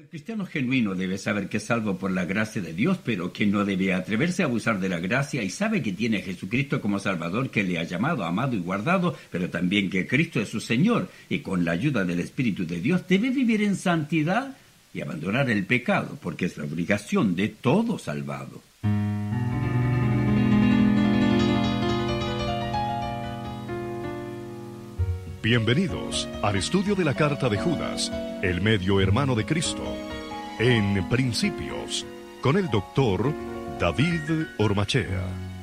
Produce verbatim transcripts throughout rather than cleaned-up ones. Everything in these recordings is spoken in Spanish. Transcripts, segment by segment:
El cristiano genuino debe saber que es salvo por la gracia de Dios, pero que no debe atreverse a abusar de la gracia y sabe que tiene a Jesucristo como Salvador, que le ha llamado, amado y guardado, pero también que Cristo es su Señor y con la ayuda del Espíritu de Dios debe vivir en santidad y abandonar el pecado, porque es la obligación de todo salvado. Bienvenidos al estudio de la carta de Judas, el medio hermano de Cristo. En Principios, con el doctor David Ormachea.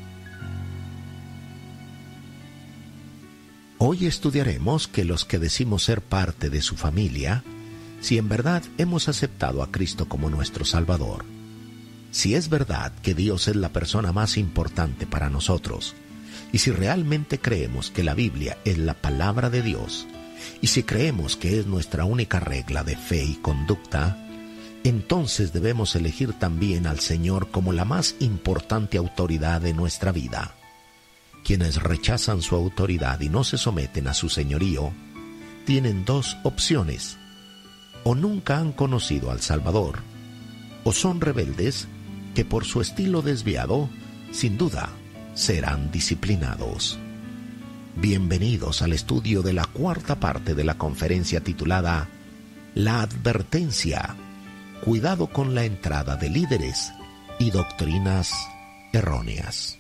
Hoy estudiaremos que los que decimos ser parte de su familia, si en verdad hemos aceptado a Cristo como nuestro Salvador, si es verdad que Dios es la persona más importante para nosotros, y si realmente creemos que la Biblia es la palabra de Dios, y si creemos que es nuestra única regla de fe y conducta, entonces debemos elegir también al Señor como la más importante autoridad de nuestra vida. Quienes rechazan su autoridad y no se someten a su señorío, tienen dos opciones: o nunca han conocido al Salvador, o son rebeldes que por su estilo desviado, sin duda, serán disciplinados. Bienvenidos al estudio de la cuarta parte de la conferencia titulada La Advertencia. Cuidado con la entrada de líderes y doctrinas erróneas.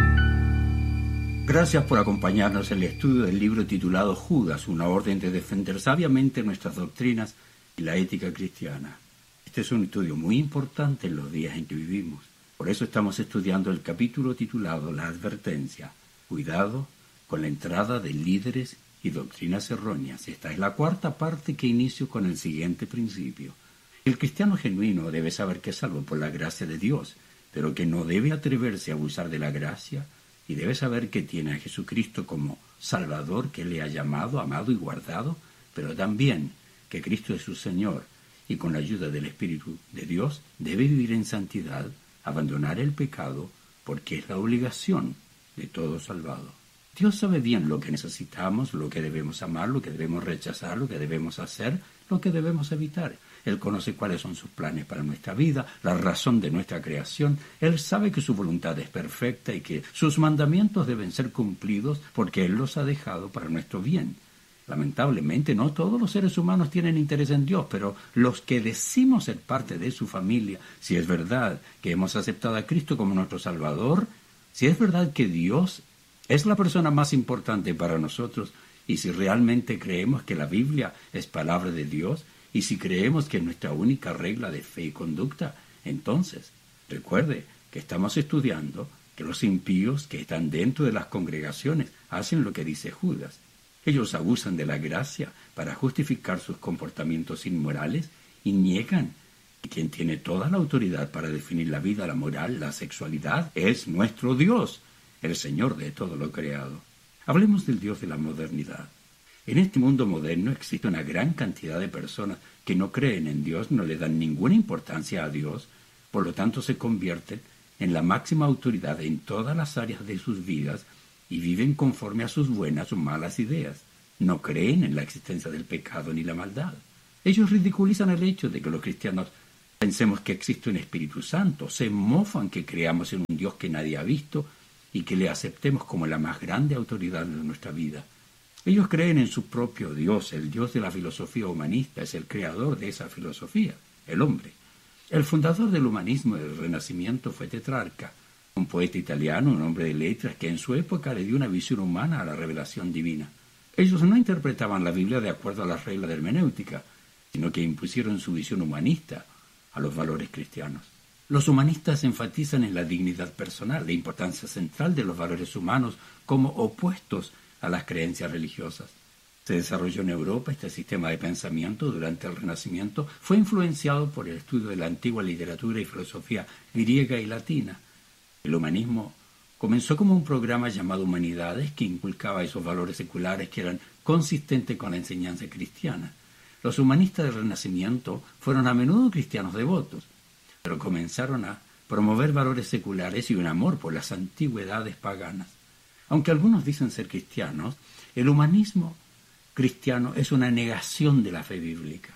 Gracias por acompañarnos en el estudio del libro titulado Judas, una orden de defender sabiamente nuestras doctrinas y la ética cristiana. Este es un estudio muy importante en los días en que vivimos. Por eso estamos estudiando el capítulo titulado La Advertencia. Cuidado con la entrada de líderes y doctrinas erróneas. Esta es la cuarta parte que inicio con el siguiente principio. El cristiano genuino debe saber que es salvo por la gracia de Dios, pero que no debe atreverse a abusar de la gracia y debe saber que tiene a Jesucristo como Salvador, que le ha llamado, amado y guardado, pero también que Cristo es su Señor y con la ayuda del Espíritu de Dios debe vivir en santidad, abandonar el pecado, porque es la obligación de todo salvado. Dios sabe bien lo que necesitamos, lo que debemos amar, lo que debemos rechazar, lo que debemos hacer, lo que debemos evitar. Él conoce cuáles son sus planes para nuestra vida, la razón de nuestra creación. Él sabe que su voluntad es perfecta y que sus mandamientos deben ser cumplidos porque Él los ha dejado para nuestro bien. Lamentablemente, no todos los seres humanos tienen interés en Dios, pero los que decimos ser parte de su familia, si es verdad que hemos aceptado a Cristo como nuestro Salvador, si es verdad que Dios es la persona más importante para nosotros, y si realmente creemos que la Biblia es palabra de Dios, y si creemos que es nuestra única regla de fe y conducta, entonces recuerde que estamos estudiando que los impíos que están dentro de las congregaciones hacen lo que dice Judas. Ellos abusan de la gracia para justificar sus comportamientos inmorales y niegan que quien tiene toda la autoridad para definir la vida, la moral, la sexualidad, es nuestro Dios, el Señor de todo lo creado. Hablemos del Dios de la modernidad. En este mundo moderno existe una gran cantidad de personas que no creen en Dios, no le dan ninguna importancia a Dios, por lo tanto se convierten en la máxima autoridad en todas las áreas de sus vidas y viven conforme a sus buenas o malas ideas. No creen en la existencia del pecado ni la maldad. Ellos ridiculizan el hecho de que los cristianos pensemos que existe un Espíritu Santo, se mofan que creamos en un Dios que nadie ha visto y que le aceptemos como la más grande autoridad de nuestra vida. Ellos creen en su propio Dios, el Dios de la filosofía humanista, es el creador de esa filosofía, el hombre. El fundador del humanismo y del Renacimiento fue Petrarca, un poeta italiano, un hombre de letras que en su época le dio una visión humana a la revelación divina. Ellos no interpretaban la Biblia de acuerdo a las reglas de hermenéutica, sino que impusieron su visión humanista a los valores cristianos. Los humanistas enfatizan en la dignidad personal, la importancia central de los valores humanos como opuestos a las creencias religiosas. Se desarrolló en Europa este sistema de pensamiento durante el Renacimiento, fue influenciado por el estudio de la antigua literatura y filosofía griega y latina. El humanismo comenzó como un programa llamado Humanidades que inculcaba esos valores seculares que eran consistentes con la enseñanza cristiana. Los humanistas del Renacimiento fueron a menudo cristianos devotos, pero comenzaron a promover valores seculares y un amor por las antigüedades paganas. Aunque algunos dicen ser cristianos, el humanismo cristiano es una negación de la fe bíblica.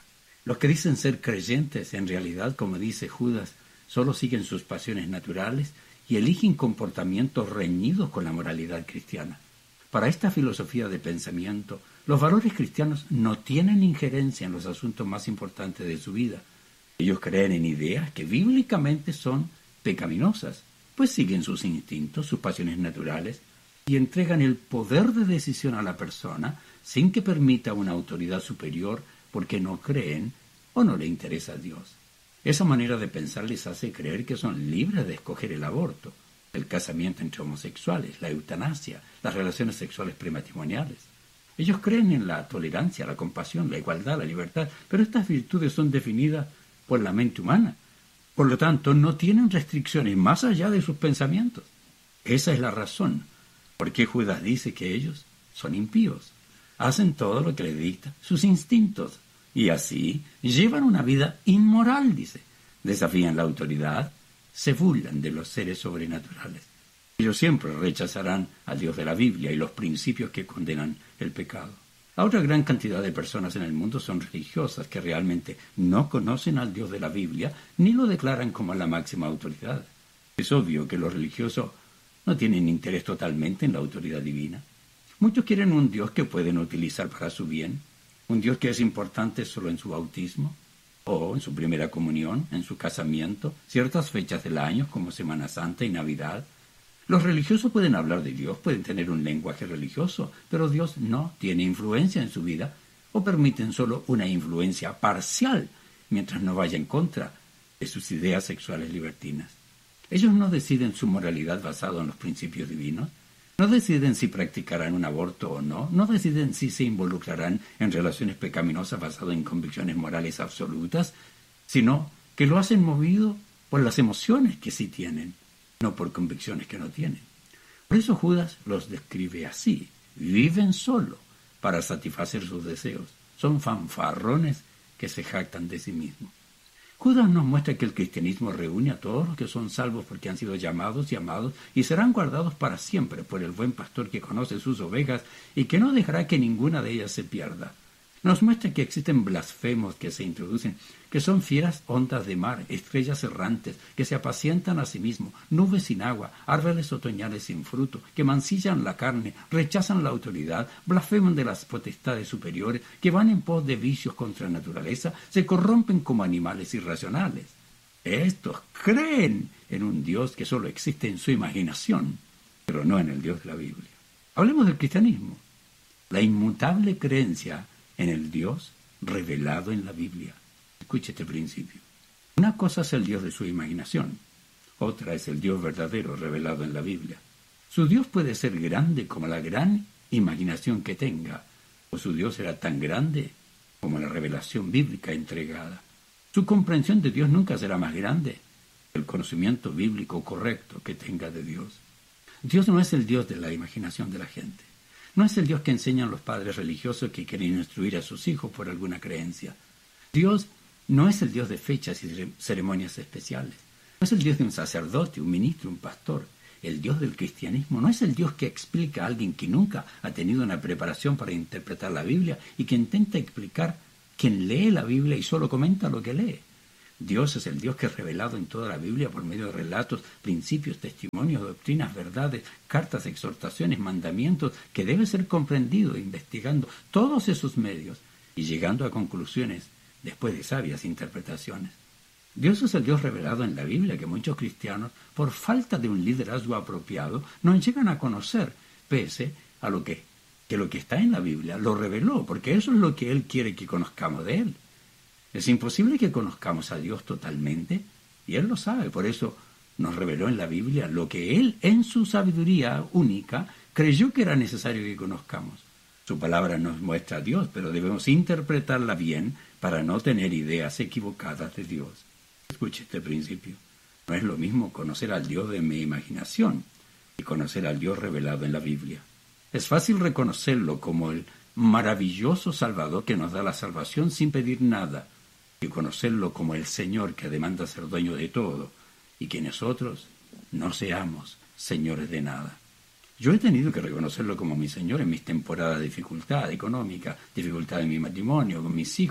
Los que dicen ser creyentes, en realidad, como dice Judas, solo siguen sus pasiones naturales y eligen comportamientos reñidos con la moralidad cristiana. Para esta filosofía de pensamiento, los valores cristianos no tienen injerencia en los asuntos más importantes de su vida. Ellos creen en ideas que bíblicamente son pecaminosas, pues siguen sus instintos, sus pasiones naturales, y entregan el poder de decisión a la persona sin que permita una autoridad superior porque no creen o no le interesa a Dios. Esa manera de pensar les hace creer que son libres de escoger el aborto, el casamiento entre homosexuales, la eutanasia, las relaciones sexuales prematrimoniales. Ellos creen en la tolerancia, la compasión, la igualdad, la libertad, pero estas virtudes son definidas por la mente humana. Por lo tanto, no tienen restricciones más allá de sus pensamientos. Esa es la razón por qué Judas dice que ellos son impíos. Hacen todo lo que les dicta sus instintos y así llevan una vida inmoral, dice. Desafían la autoridad, se burlan de los seres sobrenaturales. Ellos siempre rechazarán al Dios de la Biblia y los principios que condenan el pecado. La otra gran cantidad de personas en el mundo son religiosas que realmente no conocen al Dios de la Biblia ni lo declaran como la máxima autoridad. Es obvio que los religiosos no tienen interés totalmente en la autoridad divina. Muchos quieren un Dios que pueden utilizar para su bien, un Dios que es importante solo en su bautismo, o en su primera comunión, en su casamiento, ciertas fechas del año como Semana Santa y Navidad. Los religiosos pueden hablar de Dios, pueden tener un lenguaje religioso, pero Dios no tiene influencia en su vida, o permiten solo una influencia parcial, mientras no vaya en contra de sus ideas sexuales libertinas. Ellos no deciden su moralidad basada en los principios divinos, no deciden si practicarán un aborto o no, no deciden si se involucrarán en relaciones pecaminosas basadas en convicciones morales absolutas, sino que lo hacen movido por las emociones que sí tienen, no por convicciones que no tienen. Por eso Judas los describe así: viven solo para satisfacer sus deseos. Son fanfarrones que se jactan de sí mismos. Judas nos muestra que el cristianismo reúne a todos los que son salvos porque han sido llamados y amados y serán guardados para siempre por el buen pastor que conoce sus ovejas y que no dejará que ninguna de ellas se pierda. Nos muestra que existen blasfemos que se introducen, que son fieras ondas de mar, estrellas errantes, que se apacientan a sí mismos, nubes sin agua, árboles otoñales sin fruto, que mancillan la carne, rechazan la autoridad, blasfeman de las potestades superiores, que van en pos de vicios contra la naturaleza, se corrompen como animales irracionales. Estos creen en un Dios que solo existe en su imaginación, pero no en el Dios de la Biblia. Hablemos del cristianismo, la inmutable creencia en el Dios revelado en la Biblia. Escuche este principio. Una cosa es el Dios de su imaginación, otra es el Dios verdadero revelado en la Biblia. Su Dios puede ser grande como la gran imaginación que tenga, o su Dios será tan grande como la revelación bíblica entregada. Su comprensión de Dios nunca será más grande que el conocimiento bíblico correcto que tenga de Dios. Dios no es el Dios de la imaginación de la gente. No es el Dios que enseñan los padres religiosos que quieren instruir a sus hijos por alguna creencia. Dios no es el Dios de fechas y ceremonias especiales. No es el Dios de un sacerdote, un ministro, un pastor. El Dios del cristianismo no es el Dios que explica a alguien que nunca ha tenido una preparación para interpretar la Biblia y que intenta explicar quien lee la Biblia y solo comenta lo que lee. Dios es el Dios que es revelado en toda la Biblia por medio de relatos, principios, testimonios, doctrinas, verdades, cartas, exhortaciones, mandamientos, que debe ser comprendido investigando todos esos medios y llegando a conclusiones después de sabias interpretaciones. Dios es el Dios revelado en la Biblia que muchos cristianos, por falta de un liderazgo apropiado, no llegan a conocer, pese a lo que, que lo que está en la Biblia lo reveló, porque eso es lo que Él quiere que conozcamos de Él. Es imposible que conozcamos a Dios totalmente, y Él lo sabe, por eso nos reveló en la Biblia lo que Él, en su sabiduría única, creyó que era necesario que conozcamos. Su palabra nos muestra a Dios, pero debemos interpretarla bien para no tener ideas equivocadas de Dios. Escuche este principio. No es lo mismo conocer al Dios de mi imaginación que conocer al Dios revelado en la Biblia. Es fácil reconocerlo como el maravilloso Salvador que nos da la salvación sin pedir nada, y conocerlo como el Señor que demanda ser dueño de todo, y que nosotros no seamos señores de nada. Yo he tenido que reconocerlo como mi Señor en mis temporadas de dificultad económica, dificultad en mi matrimonio, con mis hijos,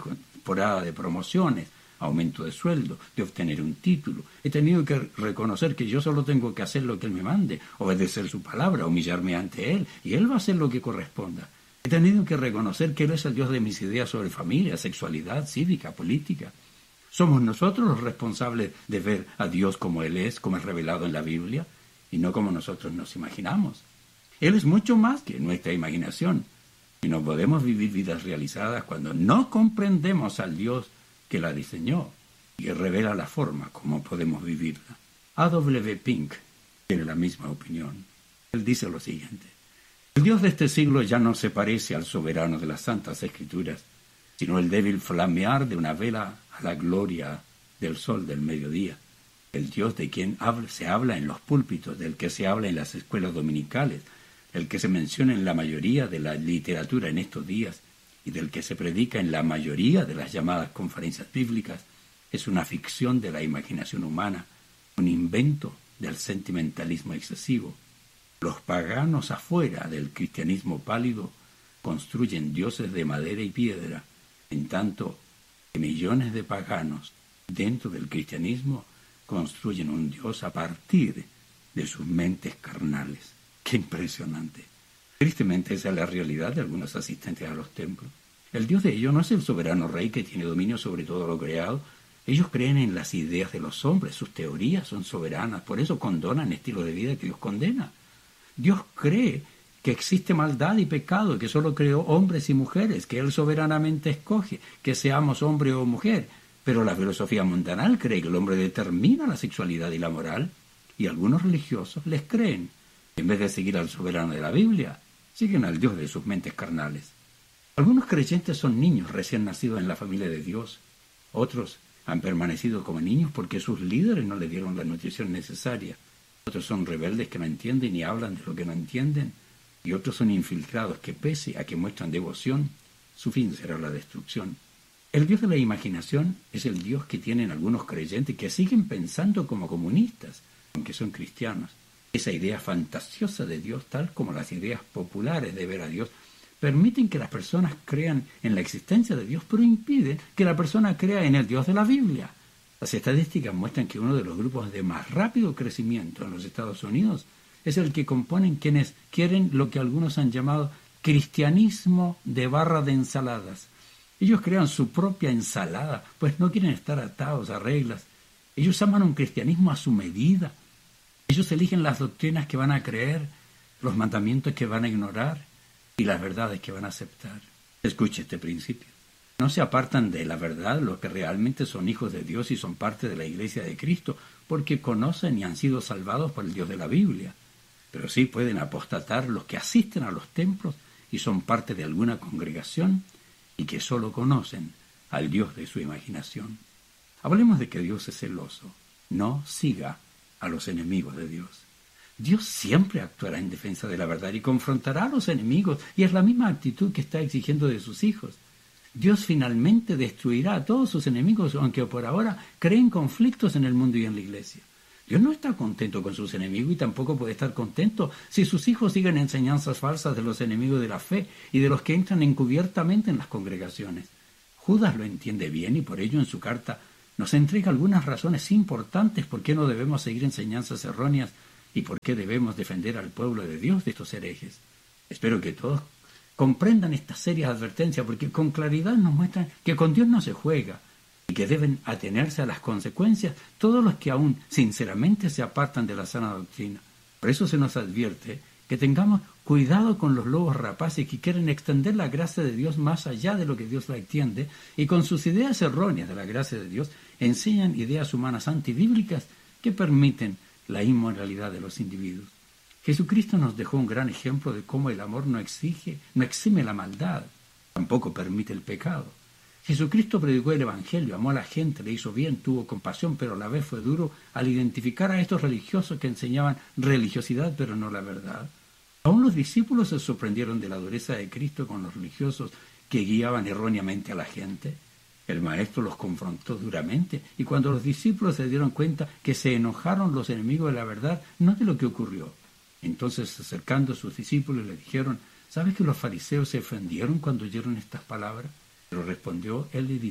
temporada de promociones, aumento de sueldo, de obtener un título. He tenido que reconocer que yo solo tengo que hacer lo que Él me mande, obedecer su palabra, humillarme ante Él, y Él va a hacer lo que corresponda. He tenido que reconocer que Él es el Dios de mis ideas sobre familia, sexualidad, cívica, política. Somos nosotros los responsables de ver a Dios como Él es, como es revelado en la Biblia, y no como nosotros nos imaginamos. Él es mucho más que nuestra imaginación, y no podemos vivir vidas realizadas cuando no comprendemos al Dios que la diseñó y revela la forma como podemos vivirla. A W Pink tiene la misma opinión. Él dice lo siguiente: el Dios de este siglo ya no se parece al soberano de las Santas Escrituras, sino el débil flamear de una vela a la gloria del sol del mediodía. El Dios de quien habla, se habla en los púlpitos, del que se habla en las escuelas dominicales, el que se menciona en la mayoría de la literatura en estos días y del que se predica en la mayoría de las llamadas conferencias bíblicas, es una ficción de la imaginación humana, un invento del sentimentalismo excesivo. Los paganos afuera del cristianismo pálido construyen dioses de madera y piedra, en tanto que millones de paganos dentro del cristianismo construyen un Dios a partir de sus mentes carnales. ¡Qué impresionante! Tristemente esa es la realidad de algunos asistentes a los templos. El Dios de ellos no es el soberano rey que tiene dominio sobre todo lo creado. Ellos creen en las ideas de los hombres, sus teorías son soberanas, por eso condonan estilo de vida que Dios condena. Dios cree que existe maldad y pecado, que solo creó hombres y mujeres, que Él soberanamente escoge que seamos hombre o mujer. Pero la filosofía mundanal cree que el hombre determina la sexualidad y la moral, y algunos religiosos les creen. En vez de seguir al soberano de la Biblia, siguen al Dios de sus mentes carnales. Algunos creyentes son niños recién nacidos en la familia de Dios. Otros han permanecido como niños porque sus líderes no les dieron la nutrición necesaria. Otros son rebeldes que no entienden y hablan de lo que no entienden. Y otros son infiltrados que, pese a que muestran devoción, su fin será la destrucción. El Dios de la imaginación es el Dios que tienen algunos creyentes que siguen pensando como comunistas, aunque son cristianos. Esa idea fantasiosa de Dios, tal como las ideas populares de ver a Dios, permiten que las personas crean en la existencia de Dios, pero impiden que la persona crea en el Dios de la Biblia. Las estadísticas muestran que uno de los grupos de más rápido crecimiento en los Estados Unidos es el que componen quienes quieren lo que algunos han llamado cristianismo de barra de ensaladas. Ellos crean su propia ensalada, pues no quieren estar atados a reglas. Ellos aman un cristianismo a su medida. Ellos eligen las doctrinas que van a creer, los mandamientos que van a ignorar y las verdades que van a aceptar. Escuche este principio. No se apartan de la verdad los que realmente son hijos de Dios y son parte de la Iglesia de Cristo, porque conocen y han sido salvados por el Dios de la Biblia. Pero sí pueden apostatar los que asisten a los templos y son parte de alguna congregación y que solo conocen al Dios de su imaginación. Hablemos de que Dios es celoso. No siga a los enemigos de Dios. Dios siempre actuará en defensa de la verdad y confrontará a los enemigos, y es la misma actitud que está exigiendo de sus hijos. Dios finalmente destruirá a todos sus enemigos, aunque por ahora creen conflictos en el mundo y en la iglesia. Dios no está contento con sus enemigos y tampoco puede estar contento si sus hijos siguen enseñanzas falsas de los enemigos de la fe y de los que entran encubiertamente en las congregaciones. Judas lo entiende bien y por ello en su carta nos entrega algunas razones importantes por qué no debemos seguir enseñanzas erróneas y por qué debemos defender al pueblo de Dios de estos herejes. Espero que todos comprendan estas serias advertencias porque con claridad nos muestran que con Dios no se juega y que deben atenerse a las consecuencias todos los que aún sinceramente se apartan de la sana doctrina. Por eso se nos advierte que tengamos cuidado con los lobos rapaces que quieren extender la gracia de Dios más allá de lo que Dios la extiende y con sus ideas erróneas de la gracia de Dios enseñan ideas humanas antibíblicas que permiten la inmoralidad de los individuos. Jesucristo nos dejó un gran ejemplo de cómo el amor no exige, no exime la maldad, tampoco permite el pecado. Jesucristo predicó el Evangelio, amó a la gente, le hizo bien, tuvo compasión, pero a la vez fue duro al identificar a estos religiosos que enseñaban religiosidad, pero no la verdad. Aún los discípulos se sorprendieron de la dureza de Cristo con los religiosos que guiaban erróneamente a la gente. El Maestro los confrontó duramente, y cuando los discípulos se dieron cuenta que se enojaron los enemigos de la verdad, no de lo que ocurrió. Entonces, acercando a sus discípulos, le dijeron, ¿sabes que los fariseos se ofendieron cuando oyeron estas palabras? Pero respondió, él le dijo,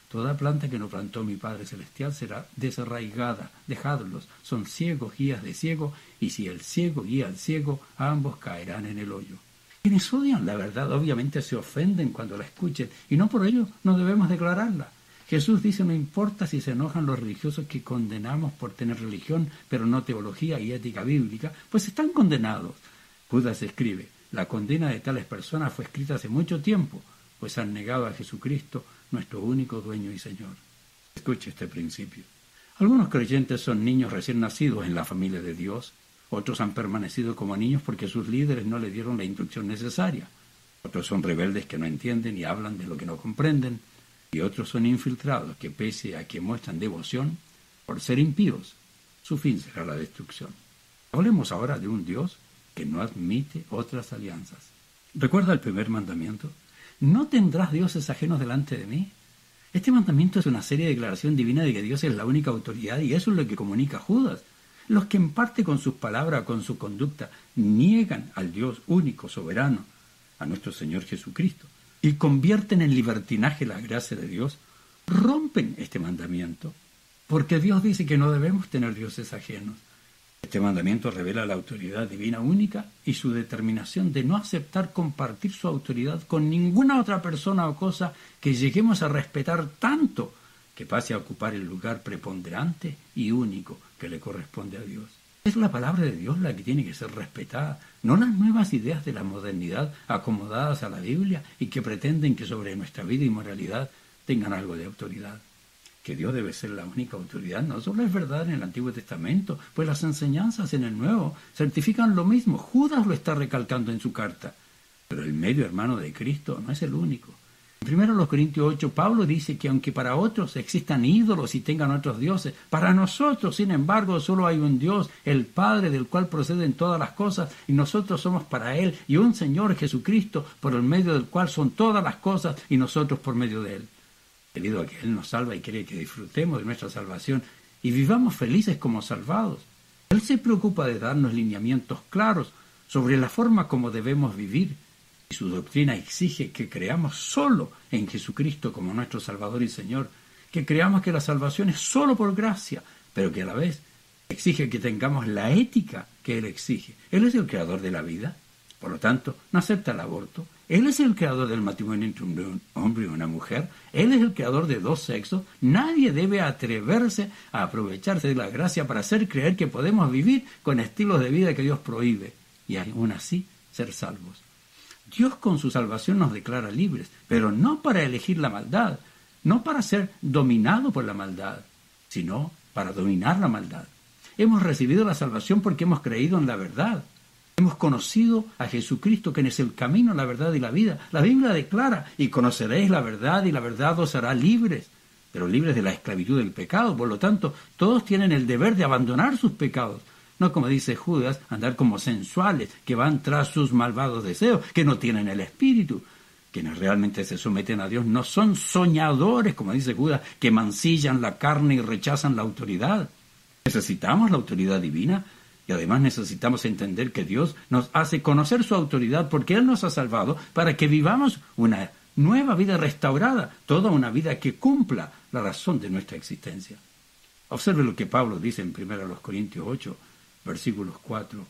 Toda planta que no plantó mi Padre Celestial será desarraigada. Dejadlos, son ciegos, guías de ciego, y si el ciego guía al ciego, ambos caerán en el hoyo. Quienes odian la verdad obviamente se ofenden cuando la escuchen, y no por ello no debemos declararla. Jesús dice, no importa si se enojan los religiosos que condenamos por tener religión, pero no teología y ética bíblica, pues están condenados. Judas escribe, la condena de tales personas fue escrita hace mucho tiempo, pues han negado a Jesucristo, nuestro único dueño y Señor. Escuche este principio. Algunos creyentes son niños recién nacidos en la familia de Dios. Otros han permanecido como niños porque sus líderes no les dieron la instrucción necesaria. Otros son rebeldes que no entienden y hablan de lo que no comprenden. Y otros son infiltrados que, pese a que muestran devoción, por ser impíos, su fin será la destrucción. Hablemos ahora de un Dios que no admite otras alianzas. ¿Recuerda el primer mandamiento? ¿No tendrás dioses ajenos delante de mí? Este mandamiento es una seria declaración divina de que Dios es la única autoridad, y eso es lo que comunica Judas. Los que en parte con sus palabras o con su conducta niegan al Dios único, soberano, a nuestro Señor Jesucristo, y convierten en libertinaje la gracia de Dios, rompen este mandamiento, porque Dios dice que no debemos tener dioses ajenos. Este mandamiento revela la autoridad divina única y su determinación de no aceptar compartir su autoridad con ninguna otra persona o cosa que lleguemos a respetar tanto que pase a ocupar el lugar preponderante y único que le corresponde a Dios. Es la palabra de Dios la que tiene que ser respetada, no las nuevas ideas de la modernidad acomodadas a la Biblia y que pretenden que sobre nuestra vida y moralidad tengan algo de autoridad. Que Dios debe ser la única autoridad no solo es verdad en el Antiguo Testamento, pues las enseñanzas en el Nuevo certifican lo mismo. Judas lo está recalcando en su carta. Pero el medio hermano de Cristo no es el único. En primero los Corintios ocho, Pablo dice que aunque para otros existan ídolos y tengan otros dioses, para nosotros, sin embargo, solo hay un Dios, el Padre, del cual proceden todas las cosas, y nosotros somos para Él, y un Señor Jesucristo, por el medio del cual son todas las cosas, y nosotros por medio de Él. Debido a que Él nos salva y quiere que disfrutemos de nuestra salvación y vivamos felices como salvados, Él se preocupa de darnos lineamientos claros sobre la forma como debemos vivir, y su doctrina exige que creamos solo en Jesucristo como nuestro Salvador y Señor, que creamos que la salvación es solo por gracia, pero que a la vez exige que tengamos la ética que Él exige. Él es el creador de la vida, por lo tanto, no acepta el aborto. Él es el creador del matrimonio entre un hombre y una mujer. Él es el creador de dos sexos. Nadie debe atreverse a aprovecharse de la gracia para hacer creer que podemos vivir con estilos de vida que Dios prohíbe y aún así ser salvos. Dios con su salvación nos declara libres, pero no para elegir la maldad, no para ser dominado por la maldad, sino para dominar la maldad. Hemos recibido la salvación porque hemos creído en la verdad. Hemos conocido a Jesucristo, quien es el camino, la verdad y la vida. La Biblia declara, y conoceréis la verdad, y la verdad os hará libres, pero libres de la esclavitud del pecado. Por lo tanto, todos tienen el deber de abandonar sus pecados. No, como dice Judas, andar como sensuales, que van tras sus malvados deseos, que no tienen el Espíritu. Quienes realmente se someten a Dios no son soñadores, como dice Judas, que mancillan la carne y rechazan la autoridad. Necesitamos la autoridad divina. Y además necesitamos entender que Dios nos hace conocer su autoridad porque Él nos ha salvado para que vivamos una nueva vida restaurada, toda una vida que cumpla la razón de nuestra existencia. Observe lo que Pablo dice en primero Corintios ocho, versículos cuatro